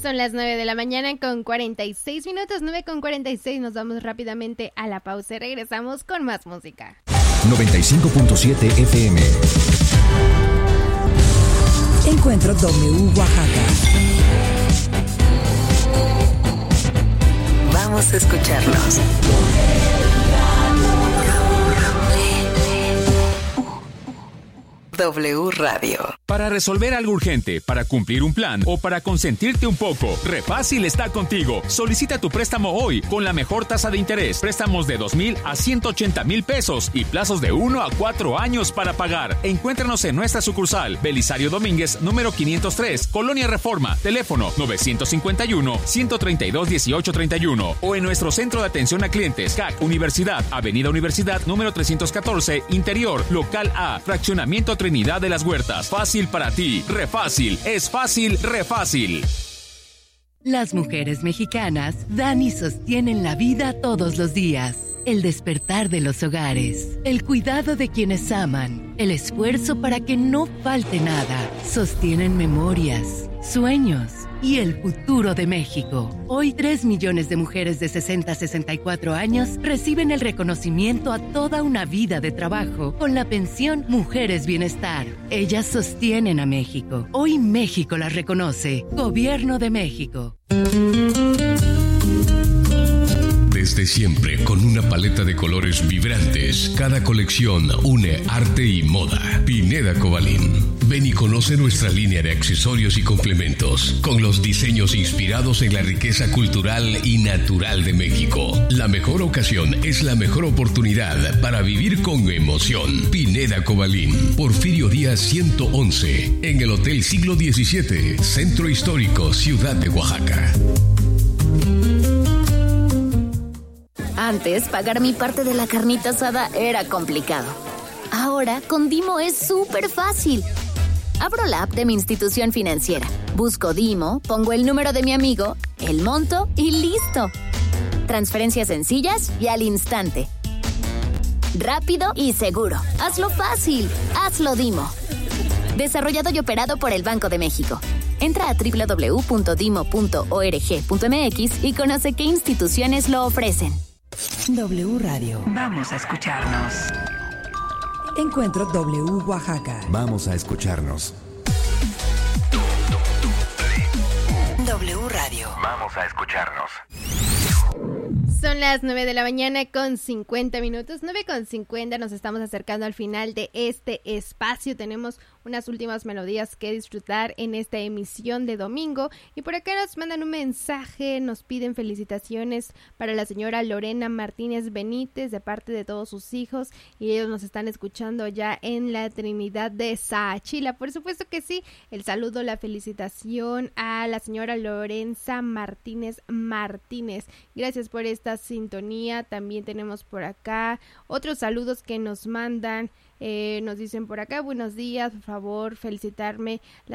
Son las 9 de la mañana con 46 minutos, 9:46. Nos vamos rápidamente a la pausa y regresamos con más música. 95.7 FM. Encuentro W Oaxaca. Vamos a escucharnos. W Radio. Para resolver algo urgente, para cumplir un plan o para consentirte un poco, Refácil está contigo. Solicita tu préstamo hoy con la mejor tasa de interés. Préstamos de 2,000 a 180,000 pesos y plazos de 1 a 4 años para pagar. Encuéntranos en nuestra sucursal, Belisario Domínguez, número 503, Colonia Reforma, teléfono 951-132-1831 o en nuestro centro de atención a clientes, CAC Universidad, Avenida Universidad, número 314, Interior, Local A, Fraccionamiento Trinidad de las Huertas. Fácil para ti. Refácil. Es fácil, Refácil. Las mujeres mexicanas dan y sostienen la vida todos los días. El despertar de los hogares, el cuidado de quienes aman, el esfuerzo para que no falte nada. Sostienen memorias, sueños y el futuro de México. Hoy 3 millones de mujeres de 60 a 64 años reciben el reconocimiento a toda una vida de trabajo con la pensión Mujeres Bienestar. Ellas sostienen a México. Hoy México las reconoce. Gobierno de México. Desde siempre, con una paleta de colores vibrantes, cada colección une arte y moda. Pineda Cobalín. Ven y conoce nuestra línea de accesorios y complementos, con los diseños inspirados en la riqueza cultural y natural de México. La mejor ocasión es la mejor oportunidad para vivir con emoción. Pineda Cobalín, Porfirio Díaz 111, en el Hotel Siglo XVII, Centro Histórico, Ciudad de Oaxaca. Antes, pagar mi parte de la carnita asada era complicado. Ahora, con Dimo es súper fácil. Abro la app de mi institución financiera, busco Dimo, pongo el número de mi amigo, el monto y ¡listo! Transferencias sencillas y al instante. Rápido y seguro. Hazlo fácil. Hazlo Dimo. Desarrollado y operado por el Banco de México. Entra a www.dimo.org.mx y conoce qué instituciones lo ofrecen. W Radio. Vamos a escucharnos. Encuentro W Oaxaca. Vamos a escucharnos. W Radio. Vamos a escucharnos. Son las 9 de la mañana con 50 minutos, 9:50, nos estamos acercando al final de este espacio. Tenemos unas últimas melodías que disfrutar en esta emisión de domingo y por acá nos mandan un mensaje, nos piden felicitaciones para la señora Lorena Martínez Benítez de parte de todos sus hijos y ellos nos están escuchando ya en la Trinidad de Saachila. Por supuesto que sí, el saludo, la felicitación a la señora Lorenza Martínez. Gracias por esta sintonía. También tenemos por acá otros saludos que nos mandan. Nos dicen por acá, buenos días, por favor felicitarme